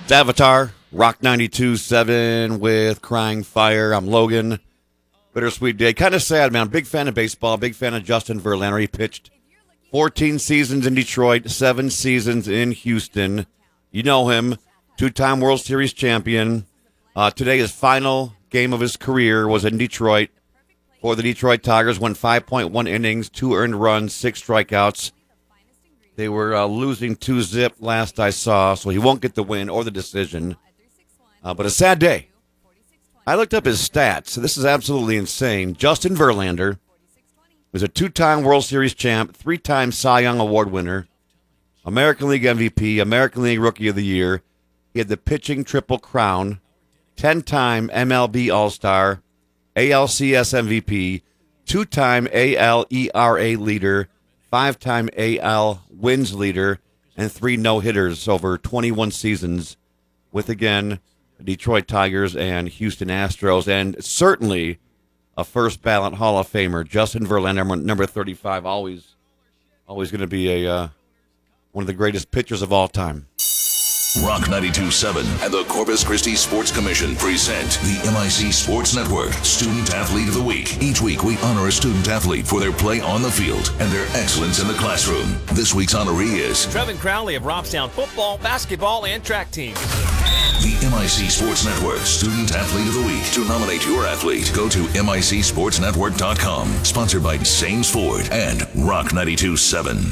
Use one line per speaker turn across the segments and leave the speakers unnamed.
It's Avatar, Rock 92.7 with Crying Fire. I'm Logan. Bittersweet day. Kind of sad, man. Big fan of baseball. Big fan of Justin Verlander. He pitched 14 seasons in Detroit, 7 seasons in Houston. You know him. 2-time World Series champion. Today, his final game of his career was in Detroit for the Detroit Tigers. Won 5.1 innings, 2 earned runs, 6 strikeouts. They were losing 2-0 last I saw, so he won't get the win or the decision. But a sad day. I looked up his stats. This is absolutely insane. Justin Verlander was a 2-time World Series champ, 3-time Cy Young Award winner, American League MVP, American League Rookie of the Year. He had the pitching triple crown, 10-time MLB All-Star, ALCS MVP, 2-time AL ERA leader, 5-time AL wins leader, and 3 no-hitters over 21 seasons with, again, Detroit Tigers and Houston Astros, and certainly a first-ballot Hall of Famer. Justin Verlander, number 35, always going to be one of the greatest pitchers of all time.
Rock 92.7 and the Corpus Christi Sports Commission present the MIC Sports Network Student Athlete of the Week. Each week, we honor a student athlete for their play on the field and their excellence in the classroom. This week's honoree is
Trevin Crowley of Robstown football, basketball, and track team.
The MIC Sports Network Student Athlete of the Week. To nominate your athlete, go to MICSportsNetwork.com. Sponsored by Sames Ford and Rock 92.7.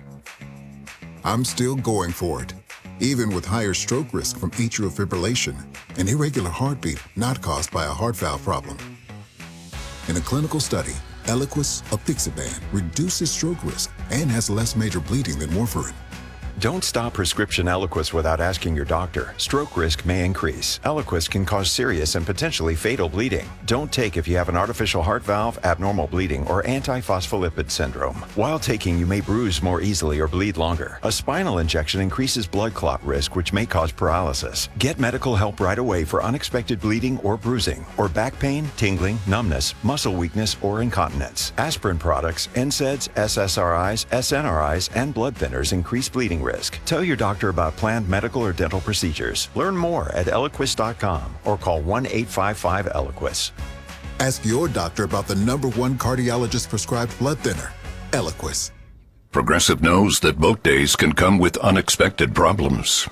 I'm still going for it. Even with higher stroke risk from atrial fibrillation, an irregular heartbeat not caused by a heart valve problem. In a clinical study, Eliquis apixaban reduces stroke risk and has less major bleeding than warfarin.
Don't stop prescription Eliquis without asking your doctor. Stroke risk may increase. Eliquis can cause serious and potentially fatal bleeding. Don't take if you have an artificial heart valve, abnormal bleeding, or antiphospholipid syndrome. While taking, you may bruise more easily or bleed longer. A spinal injection increases blood clot risk, which may cause paralysis. Get medical help right away for unexpected bleeding or bruising, or back pain, tingling, numbness, muscle weakness, or incontinence. Aspirin products, NSAIDs, SSRIs, SNRIs, and blood thinners increase bleeding risk. Tell your doctor about planned medical or dental procedures. Learn more at Eliquis.com or call 1-855-ELIQUIS.
Ask your doctor about the #1 cardiologist prescribed blood thinner, Eliquis.
Progressive knows that boat days can come with unexpected problems.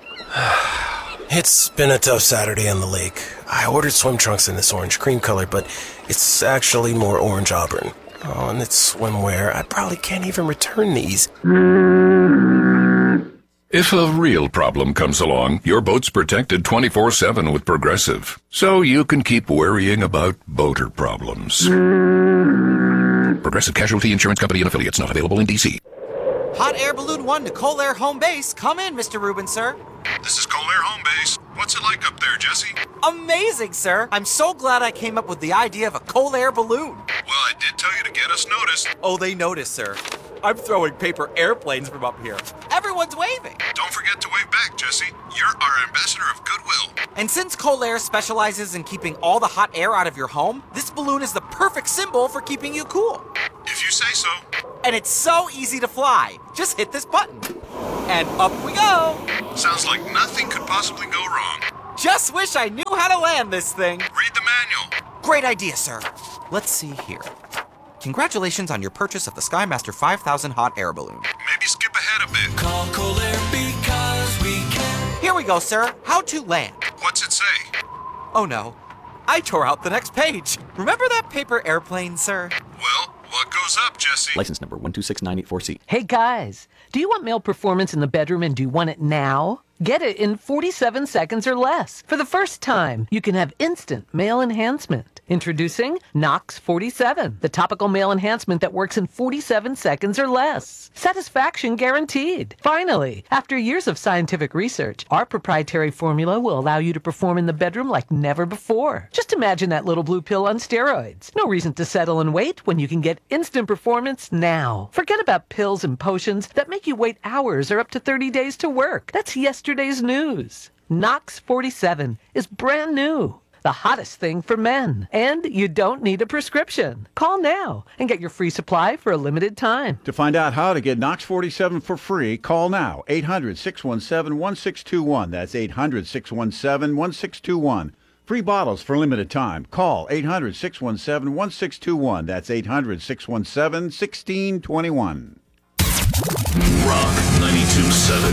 It's been a tough Saturday on the lake. I ordered swim trunks in this orange cream color, but it's actually more orange auburn. Oh, and it's swimwear. I probably can't even return these.
If a real problem comes along, your boat's protected 24/7 with Progressive, so you can keep worrying about boater problems. Progressive Casualty Insurance Company and Affiliates, not available in D.C.
Hot Air Balloon 1 to Colair Home Base. Come in, Mr. Rubin, sir.
This is Colair Home Base. What's it like up there, Jesse?
Amazing, sir. I'm so glad I came up with the idea of a Colair balloon.
Well, I did tell you to get us noticed.
Oh, they noticed, sir. I'm throwing paper airplanes from up here. Everyone's waving.
Don't forget to wave back, Jesse. You're our ambassador of goodwill.
And since Colair specializes in keeping all the hot air out of your home, this balloon is the perfect symbol for keeping you cool.
If you say so.
And it's so easy to fly. Just hit this button. And up we go.
Sounds like nothing could possibly go wrong.
Just wish I knew how to land this thing.
Read the manual.
Great idea, sir. Let's see here. Congratulations on your purchase of the Skymaster 5000 hot air balloon.
Maybe skip ahead a bit.
Call Colair because we can.
Here we go, sir. How to land.
What's it say?
Oh no. I tore out the next page. Remember that paper airplane, sir?
Well, what goes up, Jesse?
License number 126984C.
Hey guys, do you want male performance in the bedroom and do you want it now? Get it in 47 seconds or less. For the first time, you can have instant male enhancement. Introducing Nox 47, the topical male enhancement that works in 47 seconds or less. Satisfaction guaranteed. Finally, after years of scientific research, our proprietary formula will allow you to perform in the bedroom like never before. Just imagine that little blue pill on steroids. No reason to settle and wait when you can get instant performance now. Forget about pills and potions that make you wait hours or up to 30 days to work. That's yesterday's news. Nox 47 is brand new. the hottest thing for men. And you don't need a prescription. Call now and get your free supply for a limited time.
To find out how to get Knox 47 for free, call now. 800-617-1621. That's 800-617-1621. Free bottles for limited time. Call 800-617-1621. That's 800-617-1621.
Rock 92.7.